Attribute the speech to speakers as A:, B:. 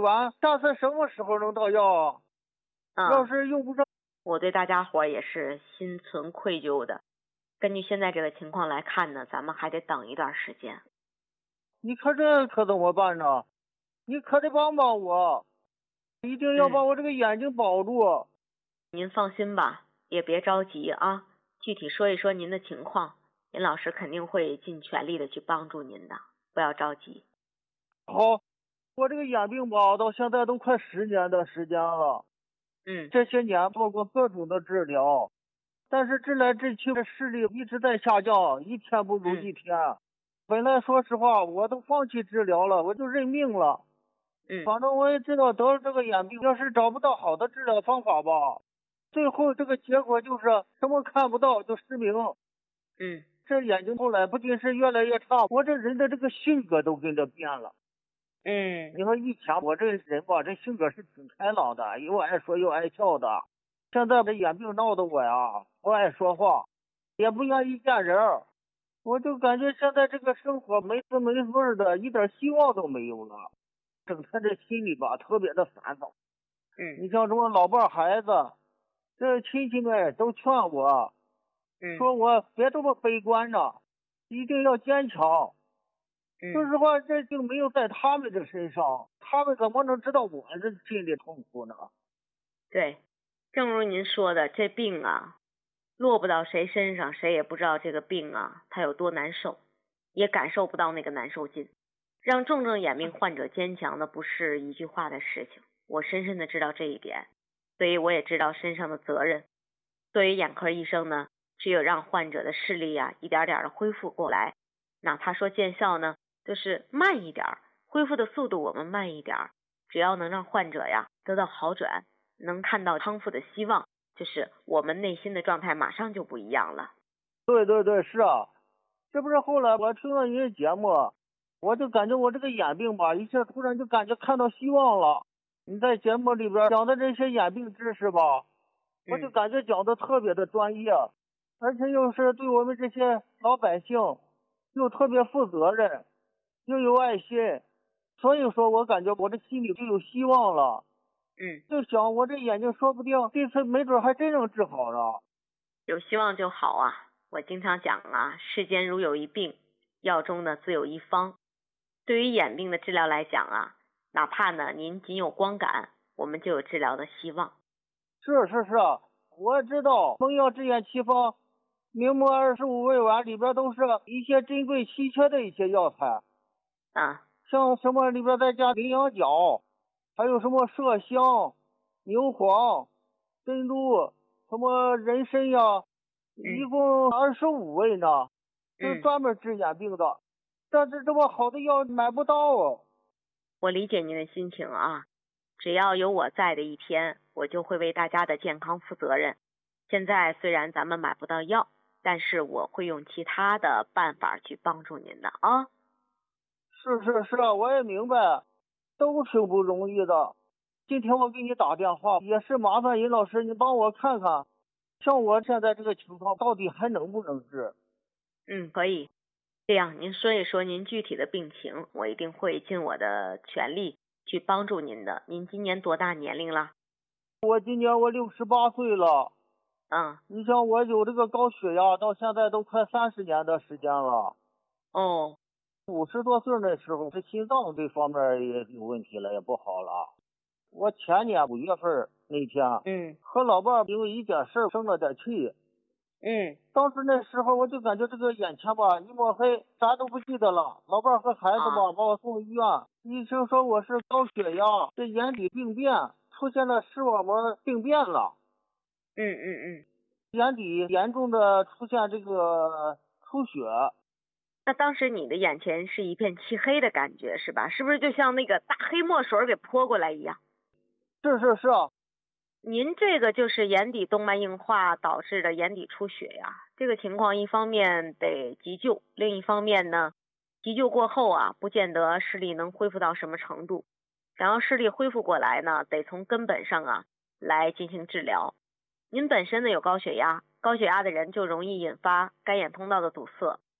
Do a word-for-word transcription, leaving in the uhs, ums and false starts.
A: 晚，下次什么时候能到药啊？
B: 嗯，
A: 要是用不上，
B: 我对大家伙也是心存愧疚的。根据现在这个情况来看呢，咱们还得等一段时间。
A: 你可这可怎么办呢？你可得帮帮我，一定要把我这个眼睛保住。
B: 嗯、您放心吧，也别着急啊，具体说一说您的情况，尹老师肯定会尽全力的去帮助您的，不要着急。
A: 好，我这个眼病吧，到现在都快十年的时间了。
B: 嗯，
A: 这些年做过各种的治疗，但是治来治去的视力一直在下降，一天不如一天。嗯、本来说实话，我都放弃治疗了，我就认命了。
B: 嗯，
A: 反正我也知道得了这个眼病，要是找不到好的治疗方法吧，最后这个结果就是什么看不到就失明。
B: 嗯，
A: 这眼睛后来不仅是越来越差，我这人的这个性格都跟着变了。
B: 嗯，
A: 你说以前我这人吧，这性格是挺开朗的，又爱说又爱笑的。现在这眼病闹得我呀，不爱说话，也不愿意见人，我就感觉现在这个生活没滋没味的，一点希望都没有了。整天这心里吧特别的烦躁。
B: 嗯，
A: 你像什么老伴孩子，这亲戚们都劝我，
B: 嗯，
A: 说我别这么悲观呢，一定要坚强。说实话，这就没有在他们的身上，他们怎么能知道我这心里痛苦呢？
B: 对，正如您说的，这病啊，落不到谁身上，谁也不知道这个病啊，它有多难受，也感受不到那个难受劲。让重症眼病患者坚强的不是一句话的事情，我深深的知道这一点，所以我也知道身上的责任。作为眼科医生呢，只有让患者的视力啊一点点的恢复过来，哪怕说见效呢，就是慢一点，恢复的速度我们慢一点，只要能让患者呀得到好转，能看到康复的希望，就是我们内心的状态马上就不一样了。
A: 对对对，是啊，这不是后来我听了您的节目，我就感觉我这个眼病吧，一下突然就感觉看到希望了。你在节目里边讲的这些眼病知识吧，我就感觉讲的特别的专业，嗯、而且又是对我们这些老百姓又特别负责任，又有爱心，所以说我感觉我这心里就有希望了。
B: 嗯，
A: 就想我这眼睛说不定这次没准还真能治好了。
B: 有希望就好啊！我经常讲啊，世间如有一病，药中呢自有一方。对于眼病的治疗来讲啊，哪怕呢您仅有光感，我们就有治疗的希望。
A: 是是是，我知道蒙药治眼奇方明目二十五味丸里边都是一些珍贵稀缺的一些药材
B: 啊，
A: 像什么里边再加羚羊角，还有什么麝香、牛黄、珍珠、什么人参呀，一共二十五味呢，是专门治眼病的。嗯、但是这么好的药买不到哦。
B: 我理解您的心情啊，只要有我在的一天，我就会为大家的健康负责任。现在虽然咱们买不到药，但是我会用其他的办法去帮助您的啊。
A: 是是是，我也明白，都挺不容易的。今天我给你打电话，也是麻烦尹老师，你帮我看看，像我现在这个情况，到底还能不能治？
B: 嗯，可以。这样，您说一说您具体的病情，我一定会尽我的全力去帮助您的。您今年多大年龄了？
A: 我今年我六十八岁了。
B: 嗯，
A: 你像我有这个高血压，到现在都快三十年的时间了。
B: 哦。
A: 五十多岁那时候，这心脏这方面也有问题了，也不好了。我前年五月份那天，
B: 嗯，
A: 和老伴因为一件事生了点气。
B: 嗯，
A: 当时那时候我就感觉这个眼前吧一抹黑，啥都不记得了。老伴和孩子吧、啊、把我送医院，医生说我是高血压，这眼底病变，出现了视网膜病变了。
B: 嗯嗯嗯，
A: 眼底严重的出现这个出血。
B: 那当时你的眼前是一片漆黑的感觉是吧？是不是就像那个大黑墨水给泼过来一样？
A: 是是是。
B: 您这个就是眼底动脉硬化导致的眼底出血呀。这个情况一方面得急救，另一方面呢，急救过后啊，不见得视力能恢复到什么程度。想要视力恢复过来呢，得从根本上啊来进行治疗。您本身呢有高血压，高血压的人就容易引发干眼通道的堵塞，